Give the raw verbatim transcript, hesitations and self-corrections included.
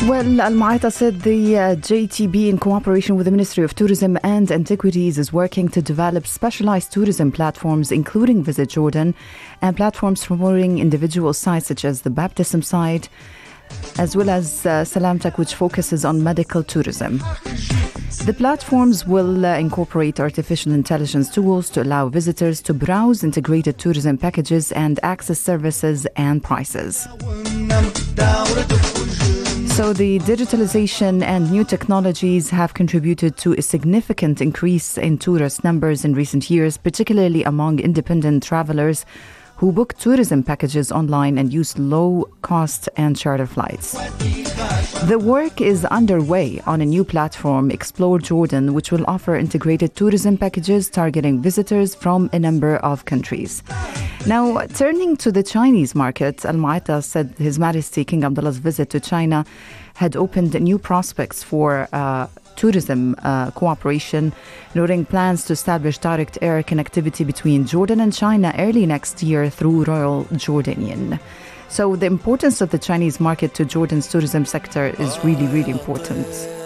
Well, Al-Mu'atta said the uh, J T B, in cooperation with the Ministry of Tourism and Antiquities, is working to develop specialized tourism platforms, including Visit Jordan, and platforms promoting individual sites such as the baptism site, as well as uh, Salamtek, which focuses on medical tourism. The platforms will uh, incorporate artificial intelligence tools to allow visitors to browse integrated tourism packages and access services and prices. So the digitalization and new technologies have contributed to a significant increase in tourist numbers in recent years, particularly among independent travelers who book tourism packages online and use low-cost and charter flights. The work is underway on a new platform, Explore Jordan, which will offer integrated tourism packages targeting visitors from a number of countries. Now, turning to the Chinese market, Al-Mu'atta said His Majesty King Abdullah's visit to China had opened new prospects for uh, tourism uh, cooperation, noting plans to establish direct air connectivity between Jordan and China early next year through Royal Jordanian. So the importance of the Chinese market to Jordan's tourism sector is really, really important.